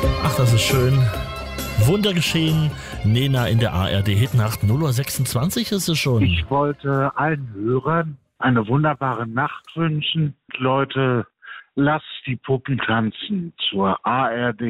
Ach, das ist schön. Wunder geschehen. Nena in der ARD Hitnacht. 0:26 ist es schon. Ich wollte allen Hörern eine wunderbare Nacht wünschen. Leute, lasst die Puppen tanzen zur ARD